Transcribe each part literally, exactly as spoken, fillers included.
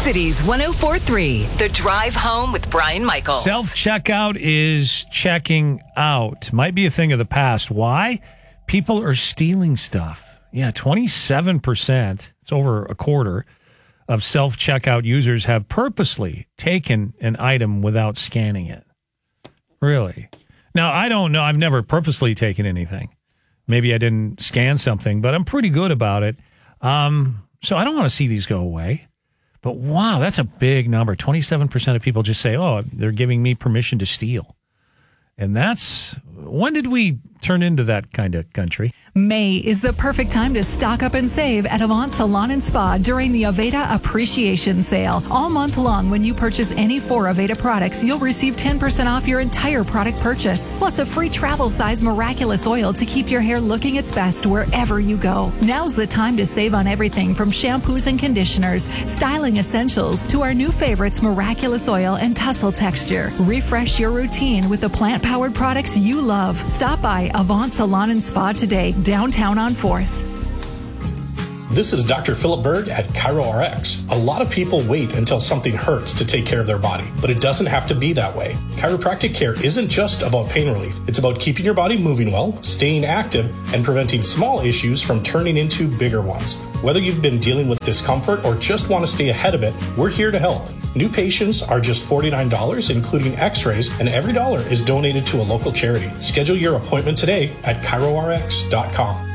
Cities one oh four point three, The Drive Home with Brian Michaels. Self-checkout is checking out. Might be a thing of the past. Why? People are stealing stuff. Yeah, twenty-seven percent, it's over a quarter, of self-checkout users have purposely taken an item without scanning it. Really? Now, I don't know. I've never purposely taken anything. Maybe I didn't scan something, but I'm pretty good about it. Um, so I don't want to see these go away. But wow, that's a big number. twenty-seven percent of people just say, oh, they're giving me permission to steal. And that's, when did we turn into that kind of country? May is the perfect time to stock up and save at Avant Salon and Spa during the Aveda Appreciation Sale. All month long, when you purchase any four Aveda products, you'll receive ten percent off your entire product purchase, plus a free travel size miraculous oil to keep your hair looking its best wherever you go. Now's the time to save on everything from shampoos and conditioners, styling essentials, to our new favorites, miraculous oil and tussle texture. Refresh your routine with the plant-powered products you love. Stop by Avant Salon and Spa today, downtown on fourth. This is Doctor Philip Berg at ChiroRx. A lot of people wait until something hurts to take care of their body, but it doesn't have to be that way. Chiropractic care isn't just about pain relief. It's about keeping your body moving well, staying active, and preventing small issues from turning into bigger ones. Whether you've been dealing with discomfort or just want to stay ahead of it, we're here to help. New patients are just forty-nine dollars, including x-rays, and every dollar is donated to a local charity. Schedule your appointment today at chiro r x dot com.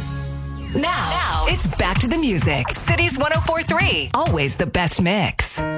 Now, now, it's back to the music. Cities one oh four point three, always the best mix.